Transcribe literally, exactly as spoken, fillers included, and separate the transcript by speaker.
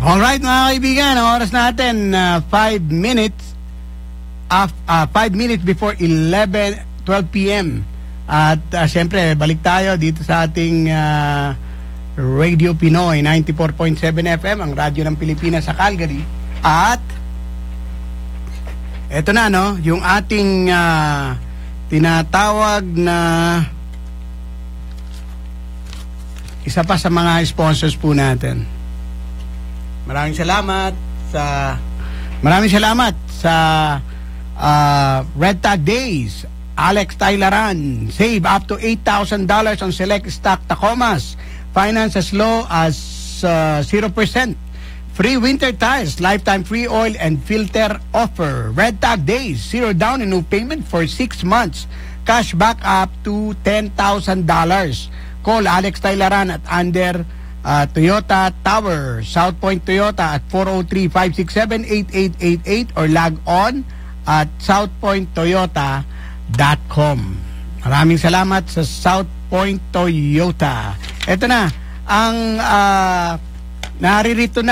Speaker 1: Alright mga kaibigan, ang oras natin five minutes uh, uh, five minutes before eleven, twelve p m At uh, syempre, balik tayo dito sa ating uh, Radio Pinoy ninety-four point seven F M, ang radyo ng Pilipinas sa Calgary. At eto na, no, yung ating uh, tinatawag na isa pa sa mga sponsors po natin. Maraming salamat sa Maraming salamat sa uh, Red Tag Days. Alex Tailaran, save up to eight thousand dollars on select stock Tacomas. Finance as low as uh, zero percent. Free winter tires, lifetime free oil and filter offer. Red Tag Days, zero down and no payment for six months. Cash back up to ten thousand dollars. Call Alex Tailaran at under Uh, Toyota Tower, South Point Toyota at four oh three, five six seven, eight eight eight eight or log on at south point toyota dot com. Maraming salamat sa South Point Toyota. Ito na, ang uh, naririto na